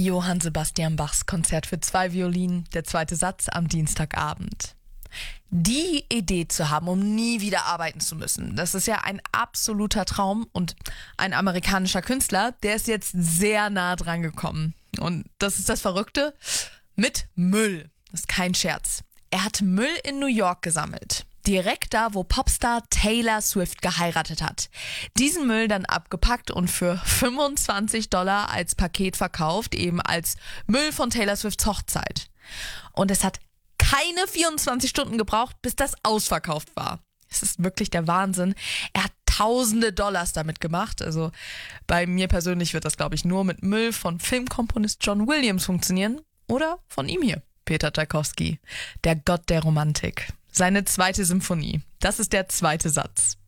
Johann Sebastian Bachs Konzert für 2 Violinen, der zweite Satz am Dienstagabend. Die Idee zu haben, um nie wieder arbeiten zu müssen, das ist ja ein absoluter Traum und ein amerikanischer Künstler, der ist jetzt sehr nah dran gekommen. Und das ist das Verrückte, mit Müll. Das ist kein Scherz. Er hat Müll in New York gesammelt. Direkt da, wo Popstar Taylor Swift geheiratet hat. Diesen Müll dann abgepackt und für $25 als Paket verkauft, eben als Müll von Taylor Swifts Hochzeit. Und es hat keine 24 Stunden gebraucht, bis das ausverkauft war. Es ist wirklich der Wahnsinn. Er hat tausende Dollars damit gemacht. Also bei mir persönlich wird das, glaube ich, nur mit Müll von Filmkomponist John Williams funktionieren. Oder von ihm hier, Peter Tschaikowski, der Gott der Romantik. Seine zweite Symphonie. Das ist der zweite Satz.